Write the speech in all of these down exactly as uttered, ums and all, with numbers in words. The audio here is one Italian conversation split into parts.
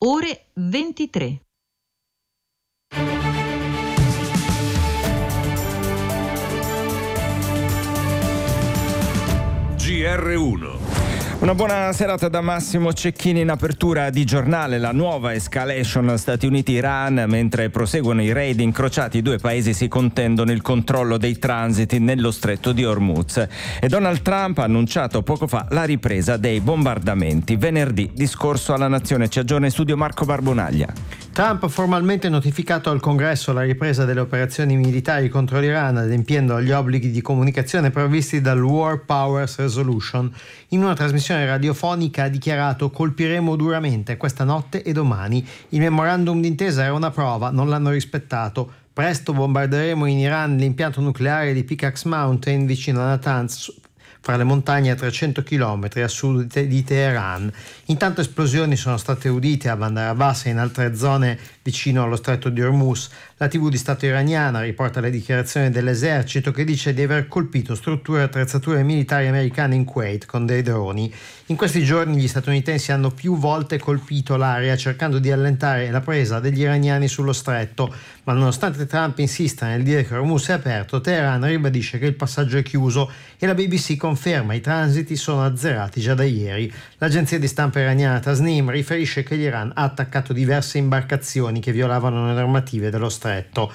ore ventitré. G R uno. Una buona serata da Massimo Cecchini. In apertura di giornale la nuova escalation Stati Uniti-Iran. Mentre proseguono i raid incrociati, i due paesi si contendono il controllo dei transiti nello stretto di Hormuz. E Donald Trump ha annunciato poco fa la ripresa dei bombardamenti. Venerdì discorso alla nazione. Ci aggiorna in studio Marco Barbonaglia. Trump ha formalmente notificato al Congresso la ripresa delle operazioni militari contro l'Iran, adempiendo agli obblighi di comunicazione previsti dal War Powers Resolution. In una trasmissione radiofonica ha dichiarato: colpiremo duramente questa notte e domani. Il memorandum d'intesa era una prova, non l'hanno rispettato. Presto bombarderemo in Iran l'impianto nucleare di Pickaxe Mountain vicino a Natanz, fra le montagne a trecento chilometri a sud di Teheran. Intanto esplosioni sono state udite a Bandar Abbas e in altre zone vicino allo stretto di Hormuz. La tivù di Stato iraniana riporta le dichiarazioni dell'esercito, che dice di aver colpito strutture e attrezzature militari americane in Kuwait con dei droni. In questi giorni gli statunitensi hanno più volte colpito l'area cercando di allentare la presa degli iraniani sullo stretto, ma nonostante Trump insista nel dire che Hormuz è aperto, Teheran ribadisce che il passaggio è chiuso e la B B C conferma i transiti sono azzerati già da ieri. L'agenzia di stampa iraniana Tasnim riferisce che l'Iran ha attaccato diverse imbarcazioni che violavano le normative dello stretto.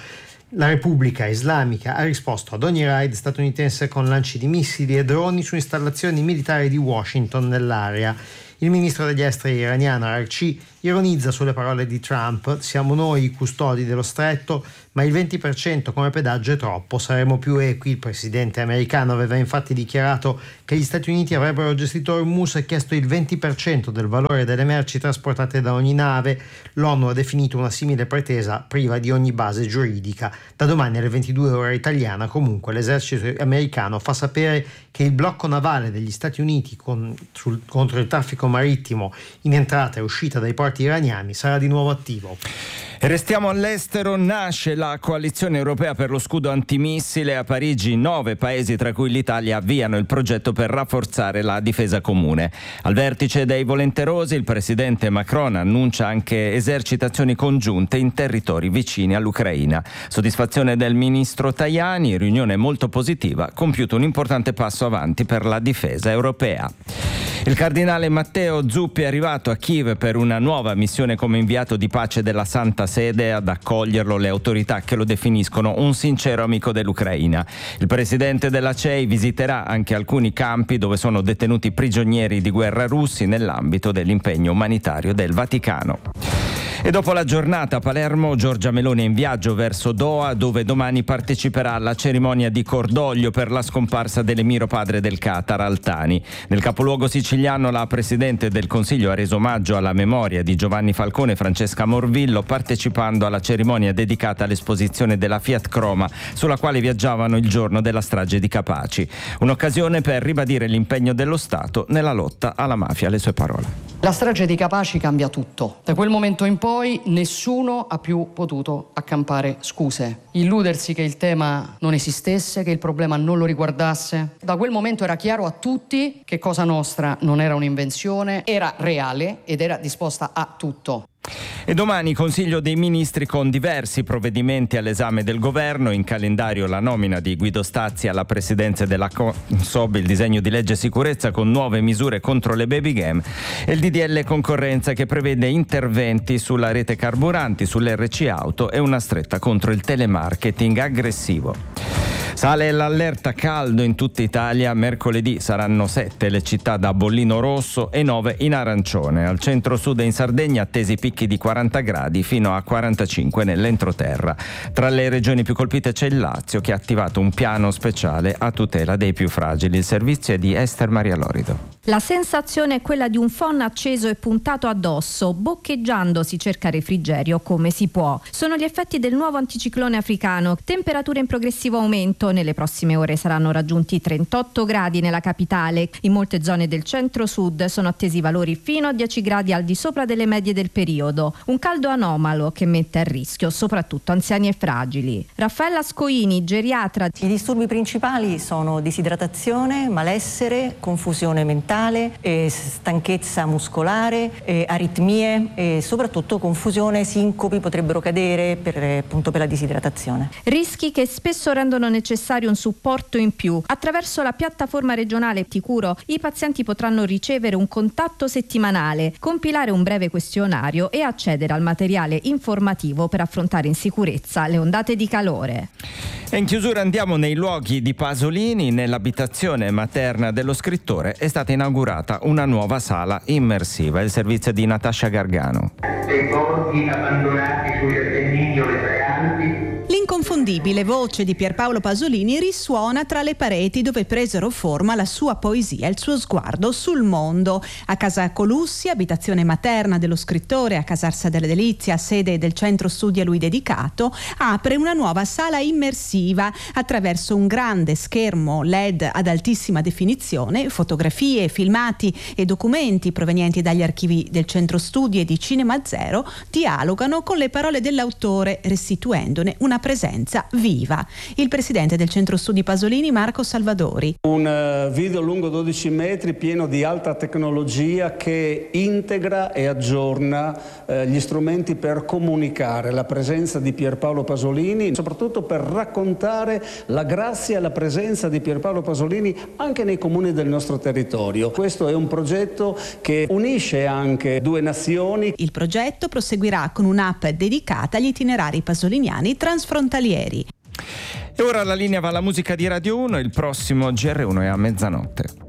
La Repubblica Islamica ha risposto ad ogni raid statunitense con lanci di missili e droni su installazioni militari di Washington nell'area. Il ministro degli esteri iraniano Arci ironizza sulle parole di Trump: siamo noi i custodi dello stretto, ma il venti per cento come pedaggio è troppo, saremo più equi. Il presidente americano aveva infatti dichiarato che gli Stati Uniti avrebbero gestito Hormuz e chiesto il venti per cento del valore delle merci trasportate da ogni nave. L'ONU ha definito una simile pretesa priva di ogni base giuridica. Da domani alle ventidue ora italiana, comunque, l'esercito americano fa sapere che il blocco navale degli Stati Uniti con, sul, contro il traffico marittimo in entrata e uscita dai porti iraniani sarà di nuovo attivo. E restiamo all'estero. Nasce la coalizione europea per lo scudo antimissile. A Parigi nove paesi, tra cui l'Italia, avviano il progetto per rafforzare la difesa comune. Al vertice dei volenterosi il presidente Macron annuncia anche esercitazioni congiunte in territori vicini all'Ucraina. Soddisfazione del ministro Tajani, riunione molto positiva, compiuto un importante passo avanti per la difesa europea. Il cardinale Matteo Zuppi è arrivato a Kiev per una nuova missione come inviato di pace della Santa Sede. Ad accoglierlo le autorità che lo definiscono un sincero amico dell'Ucraina. Il presidente della C E I visiterà anche alcuni campi dove sono detenuti prigionieri di guerra russi nell'ambito dell'impegno umanitario del Vaticano. E dopo la giornata a Palermo, Giorgia Meloni è in viaggio verso Doha, dove domani parteciperà alla cerimonia di cordoglio per la scomparsa dell'emiro padre del Qatar, Al Thani. Nel capoluogo siciliano la Presidente del Consiglio ha reso omaggio alla memoria di Giovanni Falcone e Francesca Morvillo, partecipando alla cerimonia dedicata all'esposizione della Fiat Croma, sulla quale viaggiavano il giorno della strage di Capaci. Un'occasione per ribadire l'impegno dello Stato nella lotta alla mafia. Le sue parole. La strage di Capaci cambia tutto. Da quel momento in poi nessuno ha più potuto accampare scuse, illudersi che il tema non esistesse, che il problema non lo riguardasse. Da quel momento era chiaro a tutti che Cosa Nostra non era un'invenzione, era reale ed era disposta a tutto. E domani Consiglio dei Ministri con diversi provvedimenti all'esame del governo. In calendario la nomina di Guido Stazzi alla presidenza della Consob, il disegno di legge sicurezza con nuove misure contro le baby game e il D D L concorrenza che prevede interventi sulla rete carburanti, sull'R C auto e una stretta contro il telemarketing aggressivo. Sale l'allerta caldo in tutta Italia. Mercoledì saranno sette le città da bollino rosso e nove in arancione. Al centro-sud e in Sardegna attesi picchi di quaranta gradi fino a quarantacinque nell'entroterra. Tra le regioni più colpite c'è il Lazio, che ha attivato un piano speciale a tutela dei più fragili. Il servizio è di Ester Maria Lorido. La sensazione è quella di un phon acceso e puntato addosso. Boccheggiando si cerca refrigerio come si può. Sono gli effetti del nuovo anticiclone africano. Temperature in progressivo aumento. Nelle prossime ore saranno raggiunti trentotto gradi nella capitale. In molte zone del centro-sud sono attesi valori fino a dieci gradi al di sopra delle medie del periodo. Un caldo anomalo che mette a rischio soprattutto anziani e fragili. Raffaella Scoini, geriatra. I disturbi principali sono disidratazione, malessere, confusione mentale, mentale, eh, stanchezza muscolare, eh, aritmie e soprattutto confusione, sincopi potrebbero cadere per, appunto, per la disidratazione. Rischi che spesso rendono necessario un supporto in più. Attraverso la piattaforma regionale Ticuro i pazienti potranno ricevere un contatto settimanale, compilare un breve questionario e accedere al materiale informativo per affrontare in sicurezza le ondate di calore. E in chiusura andiamo nei luoghi di Pasolini. Nell'abitazione materna dello scrittore è stata inaugurata una nuova sala immersiva. Il servizio di Natascia Gargano. Dei borghi abbandonati sugli Appennini o le Traganti. L'inconfondibile voce di Pierpaolo Pasolini risuona tra le pareti dove presero forma la sua poesia e il suo sguardo sul mondo. A Casa Colussi, abitazione materna dello scrittore, a Casarsa delle Delizie, sede del centro studi a lui dedicato, apre una nuova sala immersiva attraverso un grande schermo L E D ad altissima definizione. Fotografie, filmati e documenti provenienti dagli archivi del centro studi e di Cinema Zero dialogano con le parole dell'autore, restituendone una presenza viva. Il presidente del centro studi Pasolini, Marco Salvadori. Un video lungo dodici metri pieno di alta tecnologia che integra e aggiorna eh, gli strumenti per comunicare la presenza di Pierpaolo Pasolini, soprattutto per raccontare la grazia e la presenza di Pierpaolo Pasolini anche nei comuni del nostro territorio. Questo è un progetto che unisce anche due nazioni. Il progetto proseguirà con un'app dedicata agli itinerari pasoliniani transfrontalieri. E ora la linea va alla musica di Radio uno, il prossimo G R uno è a mezzanotte.